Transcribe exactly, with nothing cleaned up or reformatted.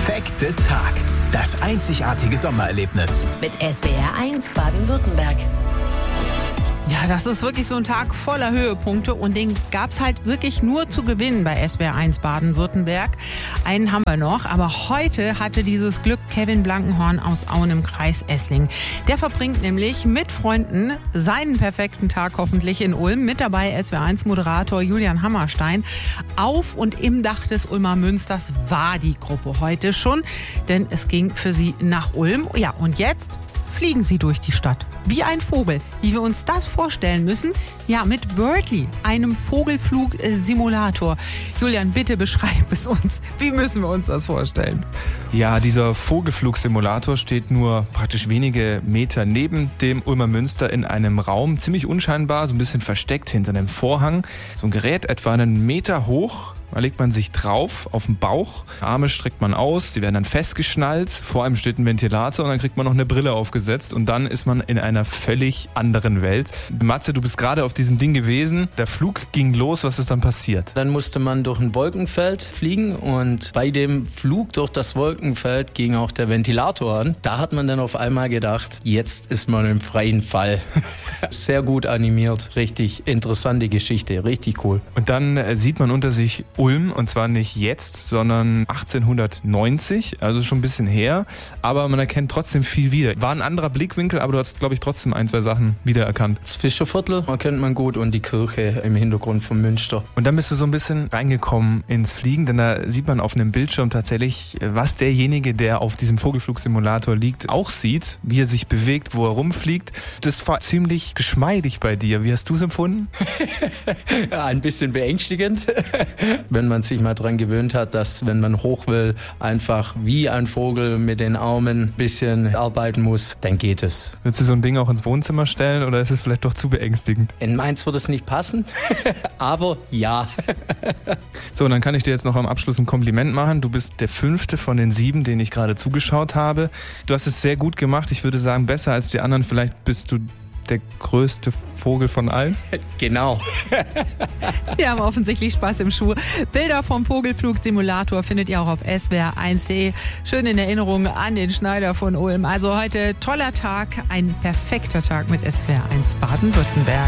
perfekte Tag. Das einzigartige Sommererlebnis. Mit S W R eins Baden-Württemberg. Ja, das ist wirklich so ein Tag voller Höhepunkte und den gab's halt wirklich nur zu gewinnen bei S W R eins Baden-Württemberg. Einen haben wir noch, aber heute hatte dieses Glück Kevin Blankenhorn aus Auen im Kreis Esslingen. Der verbringt nämlich mit Freunden seinen perfekten Tag hoffentlich in Ulm. Mit dabei S W R eins Moderator Julian Hammerstein. Auf und im Dach des Ulmer Münsters war die Gruppe heute schon, denn es ging für sie nach Ulm. Ja, und jetzt fliegen sie durch die Stadt. Wie ein Vogel. Wie wir uns das vorstellen müssen? Ja, mit Birdly, einem Vogelflugsimulator. Julian, bitte beschreib es uns. Wie müssen wir uns das vorstellen? Ja, dieser Vogelflugsimulator steht nur praktisch wenige Meter neben dem Ulmer Münster in einem Raum, ziemlich unscheinbar, so ein bisschen versteckt hinter einem Vorhang. So ein Gerät etwa einen Meter hoch. Da legt man sich drauf, auf den Bauch, Arme streckt man aus, die werden dann festgeschnallt, vor einem steht ein Ventilator und dann kriegt man noch eine Brille aufgesetzt und dann ist man in einer völlig anderen Welt. Matze, du bist gerade auf diesem Ding gewesen, der Flug ging los, was ist dann passiert? Dann musste man durch ein Wolkenfeld fliegen und bei dem Flug durch das Wolkenfeld ging auch der Ventilator an. Da hat man dann auf einmal gedacht, jetzt ist man im freien Fall. Sehr gut animiert, richtig interessante Geschichte, richtig cool. Und dann äh, sieht man unter sich Ulm, und zwar nicht jetzt, sondern achtzehnhundertneunzig, also schon ein bisschen her, aber man erkennt trotzdem viel wieder. War ein anderer Blickwinkel, aber du hast, glaube ich, trotzdem ein, zwei Sachen wiedererkannt. Das Fischerviertel erkennt man gut und die Kirche im Hintergrund von Münster. Und dann bist du so ein bisschen reingekommen ins Fliegen, denn da sieht man auf einem Bildschirm tatsächlich, was derjenige, der auf diesem Vogelflugsimulator liegt, auch sieht, wie er sich bewegt, wo er rumfliegt. Das war ziemlich geschmeidig bei dir. Wie hast du es empfunden? Ja, ein bisschen beängstigend. Wenn man sich mal dran gewöhnt hat, dass, wenn man hoch will, einfach wie ein Vogel mit den Armen ein bisschen arbeiten muss, dann geht es. Würdest du so ein Ding auch ins Wohnzimmer stellen oder ist es vielleicht doch zu beängstigend? In Mainz wird es nicht passen, aber ja. So, und dann kann ich dir jetzt noch am Abschluss ein Kompliment machen. Du bist der fünfte von den sieben, denen ich gerade zugeschaut habe. Du hast es sehr gut gemacht. Ich würde sagen, besser als die anderen. Vielleicht bist du der größte Vogel von allen? Genau. Wir haben offensichtlich Spaß im Schuh. Bilder vom Vogelflugsimulator findet ihr auch auf S W R eins punkt de. Schön in Erinnerung an den Schneider von Ulm. Also heute toller Tag, ein perfekter Tag mit S W R eins Baden-Württemberg.